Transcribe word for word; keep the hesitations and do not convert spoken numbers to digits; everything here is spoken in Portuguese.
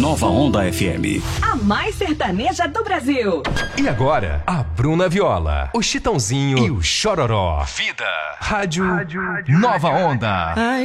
Nova Onda F M. A mais sertaneja do Brasil. E agora, a Bruna Viola, o Chitãozinho e o Chororó. Vida. Rádio, Rádio Nova Onda. Ai,